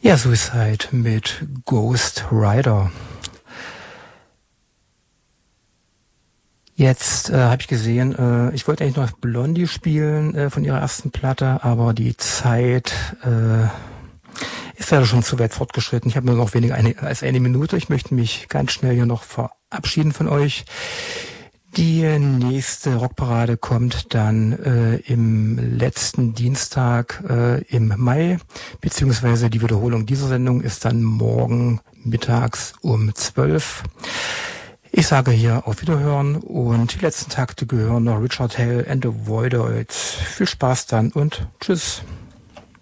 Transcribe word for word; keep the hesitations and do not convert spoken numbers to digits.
Ja, Suicide mit Ghost Rider. Jetzt äh, habe ich gesehen, äh, ich wollte eigentlich noch Blondie spielen äh, von ihrer ersten Platte, aber die Zeit äh, ist leider schon zu weit fortgeschritten. Ich habe nur noch weniger eine, als eine Minute. Ich möchte mich ganz schnell hier noch verabschieden von euch. Die nächste Rockparade kommt dann äh, im letzten Dienstag äh, im Mai, beziehungsweise die Wiederholung dieser Sendung ist dann morgen mittags um zwölf. Ich sage hier auf Wiederhören und die letzten Takte gehören noch Richard Hell and the Voidoids. Viel Spaß dann und tschüss.